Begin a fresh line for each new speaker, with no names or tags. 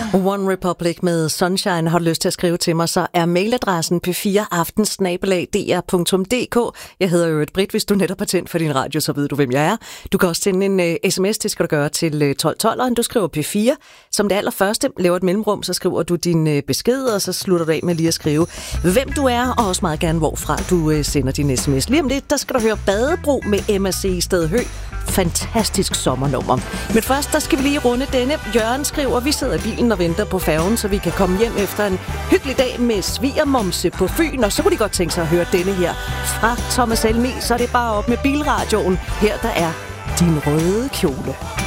One Republic med Sunshine. Har du lyst til at skrive til mig, så er mailadressen p4aften@dr.dk. Jeg hedder jo Britt. Hvis du netop har tændt for din radio, så ved du, hvem jeg er. Du kan også sende en sms, det skal du gøre til 1212, og du skriver P4. Som det allerførste, laver et mellemrum, så skriver du din besked, og så slutter du af med lige at skrive, hvem du er, og også meget gerne, hvorfra du sender din sms. Lige om lidt, der skal du høre Badebro med MSC i Stedhø. Fantastisk sommernummer. Men først, der skal vi lige runde denne. Jørgen skriver, vi sidder i bilen og venter på færgen, så vi kan komme hjem efter en hyggelig dag med svigermomse på Fyn. Og så kunne de godt tænke sig at høre denne her fra Thomas Helmig. Så er det bare op med bilradioen. Her der er Din røde kjole.